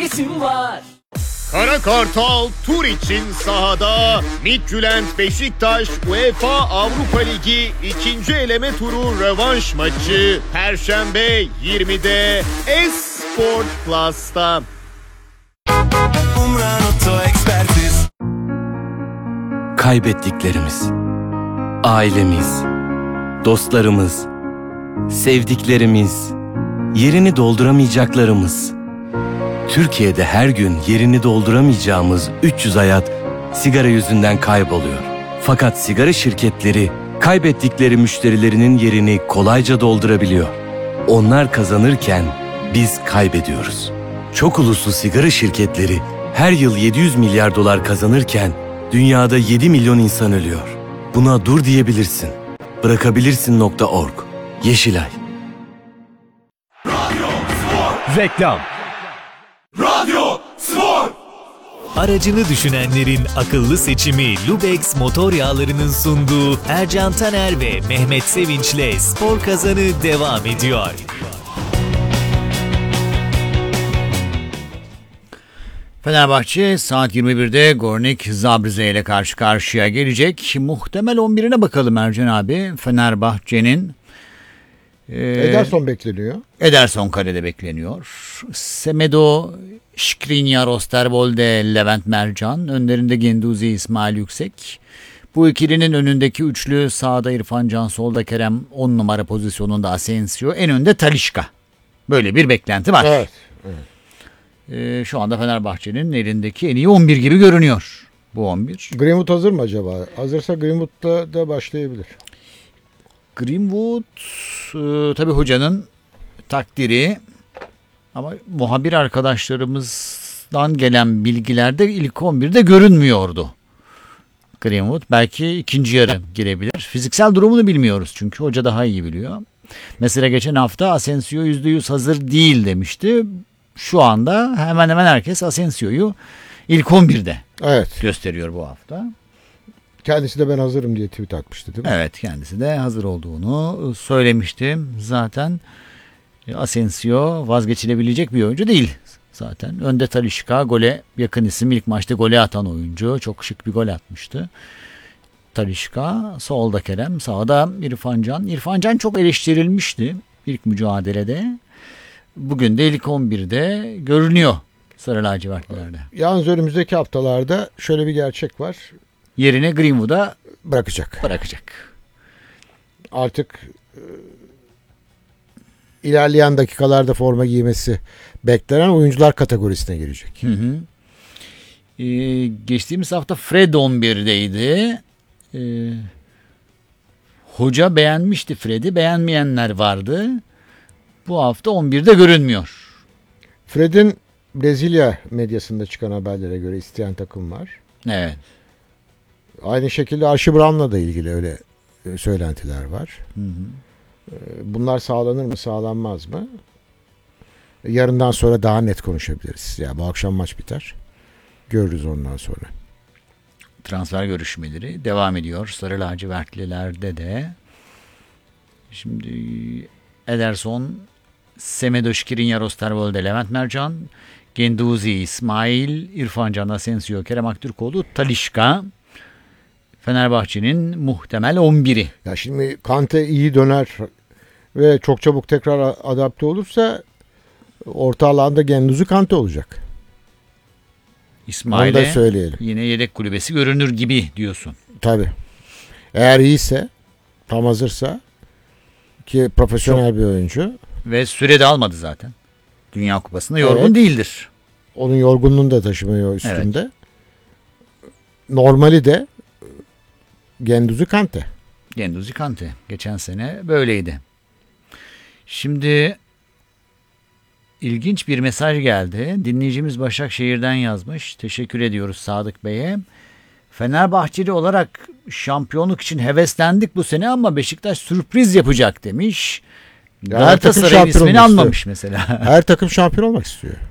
kesin var. Kara Kartal tur için sahada. Midtjylland Beşiktaş UEFA Avrupa Ligi 2. eleme turu rövanş maçı Perşembe 20'de Esport Plus'ta. Kaybettiklerimiz, ailemiz, dostlarımız, sevdiklerimiz, yerini dolduramayacaklarımız. Türkiye'de her gün yerini dolduramayacağımız 300 hayat sigara yüzünden kayboluyor. Fakat sigara şirketleri kaybettikleri müşterilerinin yerini kolayca doldurabiliyor. Onlar kazanırken biz kaybediyoruz. Çok uluslu sigara şirketleri her yıl 700 milyar dolar kazanırken dünyada 7 milyon insan ölüyor. Buna dur diyebilirsin. Bırakabilirsin.org. Yeşilay. Reklam. Radyo Spor. Aracını düşünenlerin akıllı seçimi Lubex motor yağlarının sunduğu Ercan Taner ve Mehmet Sevinç'le Spor Kazanı devam ediyor. Fenerbahçe saat 21'de Gornik Zabrze ile karşı karşıya gelecek. Muhtemel 11'ine bakalım Ercan abi. Fenerbahçe'nin Ederson bekleniyor. Ederson kalede bekleniyor. Semedo, Skriniar, Osterwolde, Levent Mercan. Önlerinde Genduzi, İsmail Yüksek. Bu ikilinin önündeki üçlü sağda İrfan Can, solda Kerem, 10 numara pozisyonunda Asensio, en önde Talisca. Böyle bir beklenti var. Evet. Şu anda Fenerbahçe'nin elindeki en iyi 11 gibi görünüyor bu 11. Greenwood hazır mı acaba? Hazırsa Greenwood'da da başlayabilir. Greenwood tabii hocanın takdiri ama muhabir arkadaşlarımızdan gelen bilgilerde ilk 11'de görünmüyordu. Greenwood belki ikinci yarı girebilir. Fiziksel durumunu bilmiyoruz çünkü hoca daha iyi biliyor. Mesela geçen hafta Asensio %100 hazır değil demişti. Şu anda hemen hemen herkes Asensio'yu ilk 11'de gösteriyor bu hafta. Kendisi de ben hazırım diye tweet atmıştı değil mi? Evet, kendisi de hazır olduğunu söylemişti. Zaten Asensio vazgeçilebilecek bir oyuncu değil zaten. Önde Talisca, gole yakın isim, ilk maçta gole atan oyuncu. Çok şık bir gol atmıştı. Talisca, solda Kerem, sağda İrfan Can. İrfan Can çok eleştirilmişti ilk mücadelede. Bugün de ilk 11'de görünüyor Sarı lacivertlilerde. Yalnız önümüzdeki haftalarda şöyle bir gerçek var. Yerine Greenwood'a bırakacak. Artık ilerleyen dakikalarda forma giymesi beklenen oyuncular kategorisine girecek. Geçtiğimiz hafta Fred 11'deydi. Hoca beğenmişti Fred'i. Beğenmeyenler vardı. Bu hafta 11'de görünmüyor. Fred'in Brezilya medyasında çıkan haberlere göre isteyen takım var. Evet. Aynı şekilde Archie Brown'la da ilgili öyle söylentiler var. Bunlar sağlanır mı sağlanmaz mı? Yarından sonra daha net konuşabiliriz. Ya bu akşam maç biter. Görürüz ondan sonra. Transfer görüşmeleri devam ediyor. Sarı lacivertlilerde de. Şimdi Ederson, Semedo, Skriniar, Osterwolde, Levent Mercan, Genduzi, İsmail, İrfan Can, Asensio, Kerem Aktürkoğlu, Talisca. Fenerbahçe'nin muhtemel 11'i. Ya şimdi Kante iyi döner ve çok çabuk tekrar adapte olursa orta alanda Genduzi, Kante olacak. İsmail'e yine yedek kulübesi görünür gibi diyorsun. Tabii. Eğer iyiyse, tam hazırsa, ki profesyonel bir oyuncu. Ve süre de almadı zaten. Dünya Kupası'nda yorgun değildir. Onun yorgunluğunu da taşımıyor üstünde. Evet. Normali de Genduzi, Kante. Genduzi, Kante. Geçen sene böyleydi. Şimdi ilginç bir mesaj geldi. Dinleyicimiz Başakşehir'den yazmış. Teşekkür ediyoruz Sadık Bey'e. Fenerbahçeli olarak şampiyonluk için heveslendik bu sene ama Beşiktaş sürpriz yapacak demiş. Galatasaray'ın ismini almamış mesela. Her takım şampiyon olmak istiyor.